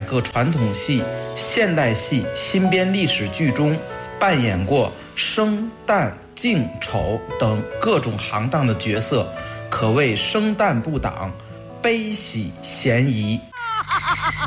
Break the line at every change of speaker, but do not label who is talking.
个传统戏、现代戏、新编历史剧中扮演过生、旦、净、丑等各种行当的角色，可谓生旦不挡，悲喜咸宜。